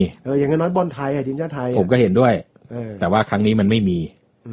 อย่างน้อยบอลไทยทีมชาติไทยผมก็เห็นด้วยแต่ว่าครั้งนี้มันไม่มี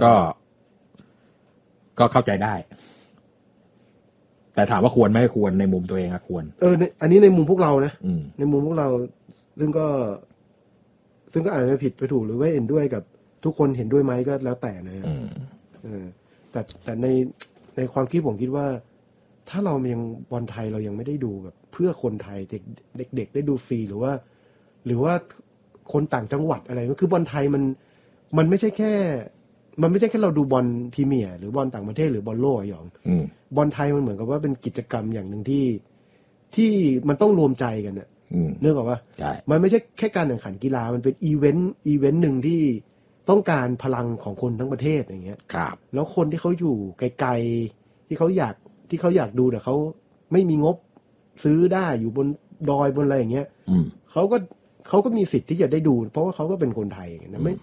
ก็เข้าใจได้แต่ถามว่าควรไหมควรในมุมตัวเองอะควรอันนี้ในมุมพวกเรานะในมุมพวกเราซึ่งก็อาจจะผิดไปถูกหรือว่าเห็นด้วยกับทุกคนเห็นด้วยไหมก็แล้วแต่นะแต่ในความคิดผมคิดว่าถ้าเรายังบอลไทยเรายังไม่ได้ดูแบบเพื่อคนไทยเด็กได้ดูฟรีหรือว่าคนต่างจังหวัดอะไรก็คือบอลไทยมันไม่ใช่แค่เราดูบอลพรีเมียร์หรือบอลต่างประเทศหรือบอลโลกอย่างบอลไทยมันเหมือนกับว่าเป็นกิจกรรมอย่างหนึ่งที่มันต้องรวมใจกันน่ะนึกออกป่ะมันไม่ใช่แค่การแข่งขันกีฬามันเป็นอีเวนต์หนึ่งที่ต้องการพลังของคนทั้งประเทศอย่างเงี้ยแล้วคนที่เขาอยู่ไกลๆที่เขาอยากดูแต่เขาไม่มีงบซื้อได้อยู่บนดอยบนอะไรอย่างเงี้ยเขาก็มีสิทธิ์ที่จะได้ดูเพราะว่าเขาก็เป็นคนไทยนะไม่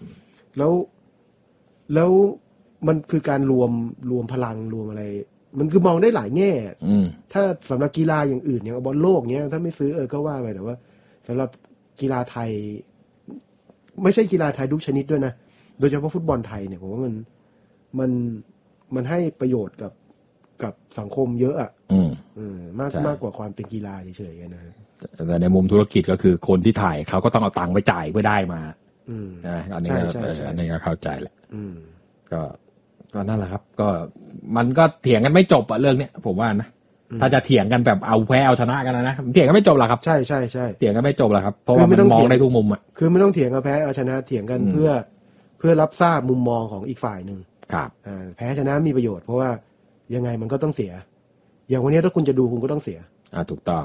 แล้วมันคือการรวมพลังรวมอะไรมันคือมองได้หลายแง่ถ้าสำหรับกีฬาอย่างอื่นอย่างบอลโลกเนี้ยถ้าไม่ซื้อก็ว่าไปแต่ว่าสำหรับกีฬาไทยไม่ใช่กีฬาไทยทุกชนิดด้วยนะโดยเฉพาะฟุตบอลไทยเนี่ยผมว่ามันให้ประโยชน์กับสังคมเยอะอ่ะมากกว่าความเป็นกีฬาเฉยๆนะแต่ในมุมธุรกิจก็คือคนที่ถ่ายเขาก็ต้องเอาตังค์ไปจ่ายเพื่อได้มาอันนี้ก็เข้าใจแหละก็นั่นแหละครับก็มันก็เถียงกันไม่จบอะเรื่องเนี้ยผมว่านะถ้าจะเถียงกันแบบเอาแพ้เอาชนะกันนะเถียงกันไม่จบหรอกครับใช่เถียงกันไม่จบหรอกครับเพราะว่ามันมองได้ทุกมุมอะคือไม่ต้องเถียงกันแพ้เอาชนะเถียงกันเพื่อรับทราบมุมมองของอีกฝ่ายนึงครับแพ้ชนะมีประโยชน์เพราะว่ายังไงมันก็ต้องเสียอย่างวันนี้ถ้าคุณจะดูคุณก็ต้องเสียถูกต้อง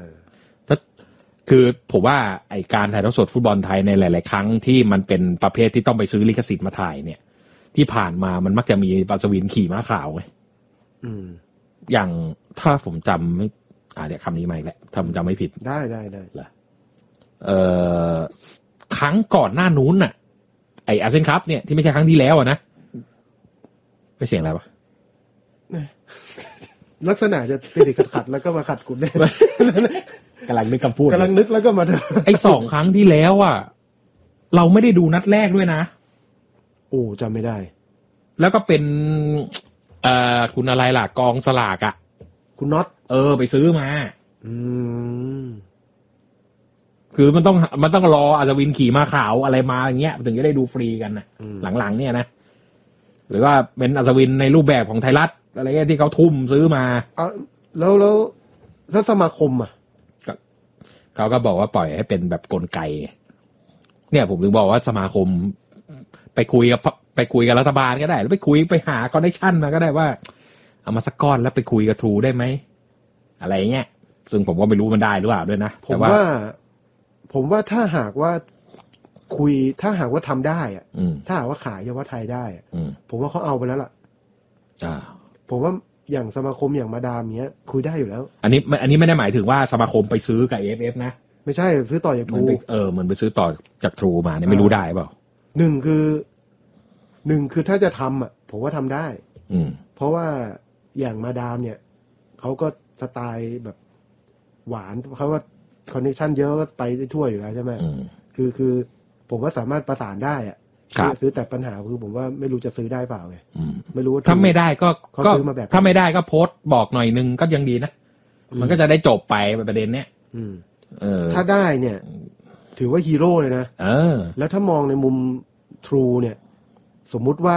คือผมว่าไอการถ่ายทอดสดฟุตบอลไทยในหลายๆครั้งที่มันเป็นประเภทที่ต้องไปซื้อลิขสิทธิ์มาถ่ายเนี่ยที่ผ่านมามันมักจะมีปัสวินขี่ม้าขาวไงอย่างถ้าผมจำไม่เดี๋ยวคำนี้มาอีกแล้วถ้าผมจำไม่ผิดได้ครั้งก่อนหน้านู้นน่ะไออาเซียนคัพเนี่ยที่ไม่ใช่ครั้งที่แล้วนะไม่เสียงอะไรวะลักษณะจะติดขัดแล้วก็มาขัดกุญได้กำลังนึกคำพูดกำลังนึกแล้วก็มาไอ้2 ครั้งที่แล้วอ่ะเราไม่ได้ดูนัดแรกด้วยนะจำไม่ได้แล้วก็เป็นคุณอะไรล่ะกองสลากอ่ะคุณน็อตไปซื้อมาคือมันต้องรออัศวินขี่ม้าขาวอะไรมาอย่างเงี้ยถึงจะได้ดูฟรีกันน่ะหลังๆเนี่ยนะหรือว่าเป็นอัศวินในรูปแบบของไทยรัฐอะไรเงี้ยที่เขาทุ่มซื้อมาแล้วถ้าสมาคมเขาก็บอกว่าปล่อยให้เป็นแบบกลไกเนี่ยผมถึงบอกว่าสมาคมไปคุยกับรัฐบาลก็ได้แล้วไปหาคอนเนคชั่นมาก็ได้ว่าเอามาสักก้อนแล้วไปคุยกับทรูได้ไหมอะไรเงี้ยซึ่งผมก็ไม่รู้มันได้หรือเปล่าด้วยนะผมว่าถ้าหากว่าทำได้ถ้าหากว่าขายเฉพาะไทยได้ผมว่าเขาเอาไปแล้วล่ะผมว่าอย่างสมาคมอย่างมาดามเนี้ยคุยได้อยู่แล้วอันนี้ไม่ได้หมายถึงว่าสมาคมไปซื้อกับ AFF นะไม่ใช่ซื้อต่อจากทรูมันไปซื้อต่อจากทรูมาเนี่ยไม่รู้ได้เปล่าหนึ่งคือถ้าจะทำผมว่าทำได้เพราะว่าอย่างมาดามเนี่ยเขาก็สไตล์แบบหวานเขาว่าคอนเนคชั่นเยอะก็ไปได้ทั่วอยู่แล้วใช่ไหมคือผมว่าสามารถประสานได้ซื้อแต่ปัญหาคือผมว่าไม่รู้จะซื้อได้เปล่าไงไม่รู้ถ้าไม่ได้ก็ถ้าไม่ได้ก็โพสต์บอกหน่อยนึงก็ยังดีนะมันก็จะได้จบไปประเด็นเนี้ยถ้าได้เนี่ยถือว่าฮีโร่เลยนะแล้วถ้ามองในมุม True เนี่ยสมมุติว่า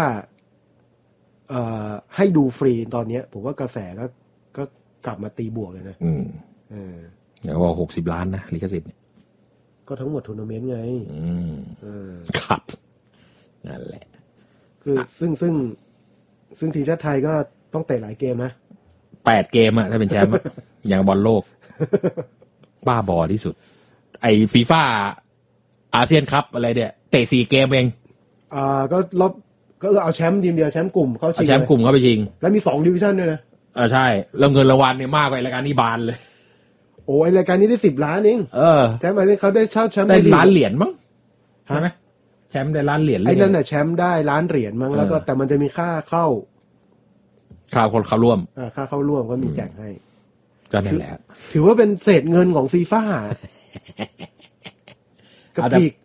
ให้ดูฟรีตอนนี้ผมว่ากระแสก็กลับมาตีบวกเลยนะเดี๋ยวว่า60 ล้านนะลิขสิทธิ์ก็ทั้งหมดทัวร์นาเมนต์ไงครับนั่นแหละคือซึ่งทีมชาติไทยก็ต้องเตะหลายเกมนะ 8 เกมอะถ้าเป็นแชมป์อย่างบอลโลกบ้าบอที่สุดไอ้ฟีฟ่าอาเซียนคัพอะไรเนี่ยเตะ4 เกมเองก็รอบก็เอาแชมป์ทีมเดียวแชมป์กลุ่มเขาชิงแชมป์กลุ่มเขาไปชิงแล้วมี2 ดิวิชั่นด้วยนะใช่แล้วเงินรางวัลเนี่ยมากกว่ารายการนี้บานเลยโอ้ยรายการนี้ได้10 ล้านเองแชมป์อะไรเขาได้แชมป์ได้ล้านเหรียญมั้งใช่ไหมแชมป์ได้ล้านเหรียญไอ้นั่นน่ะแชมป์ได้ล้านเหรียญมั้งแล้วก็แต่มันจะมีค่าเข้าคนเข้าร่วมค่าเข้าร่วมก็มีแจกให้ก็นั่นแหละถือว่าเป็นเศษเงินของฟีฟ่ากระปลีก